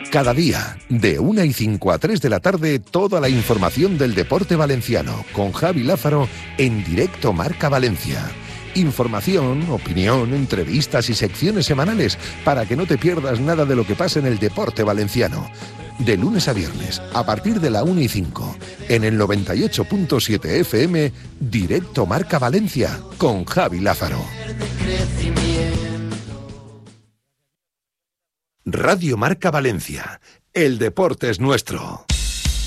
Cada día, de 1:05 a 3 de la tarde, toda la información del deporte valenciano, con Javi Lázaro, en directo Marca Valencia. Información, opinión, entrevistas y secciones semanales para que no te pierdas nada de lo que pasa en el deporte valenciano. De lunes a viernes, a partir de la 1:05, en el 98.7 FM, directo Marca Valencia, con Javi Lázaro. Radio Marca Valencia. El deporte es nuestro.